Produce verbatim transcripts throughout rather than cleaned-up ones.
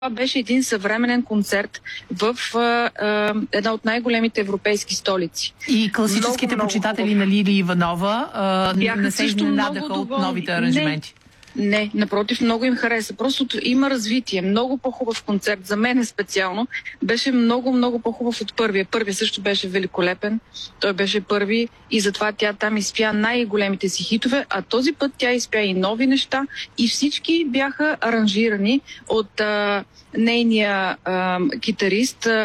Това беше един съвременен концерт в а, а, една от най-големите европейски столици. И класическите много, почитатели много... на Лили Иванова а, не се изненадаха от новите аранжименти. Не, не, напротив, много им хареса. Просто има развитие. Много по-хубав концерт. За мен специално беше много, много по-хубав от първия. Първия също беше великолепен. Той беше първи и затова тя там изпя най-големите си хитове, а този път тя изпя и нови неща и всички бяха аранжирани от а, нейния а, китарист а,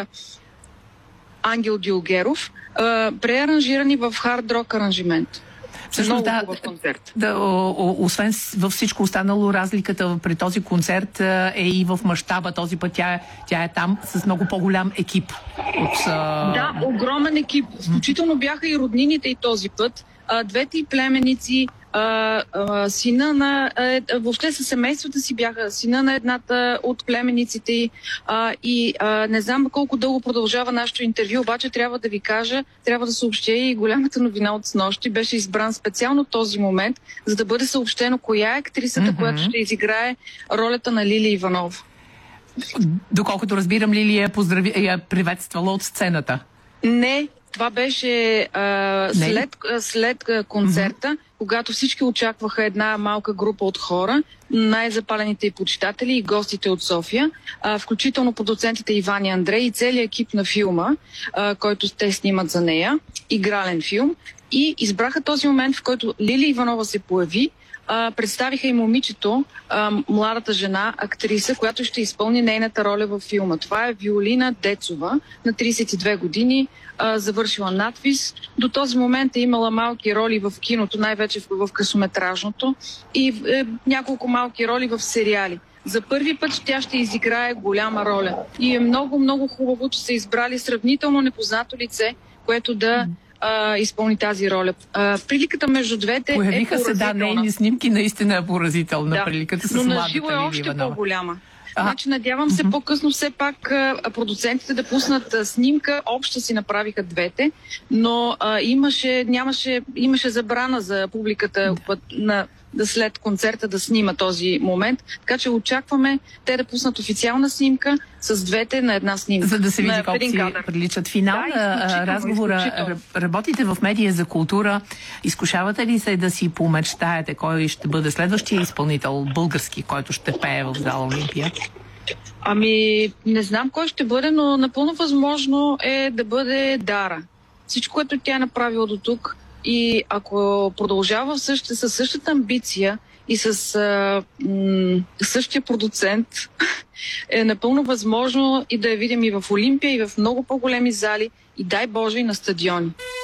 Ангел Дюлгеров, а, преаранжирани в хард-рок аранжимент. Всъщност, да, да, о, о, освен във всичко останало, разликата при този концерт е и в мащаба. Този път тя, тя е там с много по-голям екип. От, а... Да, огромен екип. Включително бяха и роднините и този път. А, двете и племеници, а, а, сина на... А, въобще със семействата си бяха. Сина на едната от племениците а, и а, не знам колко дълго продължава нашето интервю, обаче трябва да ви кажа, трябва да съобщя и голямата новина от снощи. Беше избран специално този момент, за да бъде съобщено коя е актрисата, mm-hmm. която ще изиграе ролята на Лили Иванова. Доколкото разбирам, Лили е, поздрави... е приветствала от сцената. Не, това беше а, след, след концерта, mm-hmm. когато всички очакваха една малка група от хора, най-запалените и почитатели и гостите от София, а, включително продуцентите Иван и Андрей и целият екип на филма, а, който те снимат за нея, игрален филм, и избраха този момент, в който Лили Иванова се появи. Uh, представиха и момичето, uh, младата жена, актриса, която ще изпълни нейната роля във филма. Това е Виолина Децова, на тридесет и две години, uh, завършила надвис. До този момент е имала малки роли в киното, най-вече в, в късометражното, и е, няколко малки роли в сериали. За първи път тя ще изиграе голяма роля. И е много, много хубаво, че са избрали сравнително непознато лице, което да Uh, изпълни тази роля. Uh, приликата между двете Появиха е се, да, нейни снимки, наистина е поразителна, да. Приликата с но младата на живо е още Иванова. По-голяма. А? Значи, надявам се mm-hmm. по-късно все пак uh, продуцентите да пуснат uh, снимка. Обща си направиха двете, но uh, имаше, нямаше, имаше забрана за публиката да. на да след концерта да снима този момент. Така че очакваме те да пуснат официална снимка с двете на една снимка. За да се види колко си приличат. Финал на да, разговора. Работите в медия за култура. Изкушавате ли се да си помечтаете кой ще бъде следващия изпълнител български, който ще пее в зала Олимпия? Ами, не знам кой ще бъде, но напълно възможно е да бъде Дара. Всичко, което тя е направила до тук, и ако продължава също, със същата амбиция и с а, м- същия продуцент, е напълно възможно и да я видим и в Олимпия, и в много по-големи зали, и дай Боже и на стадиони.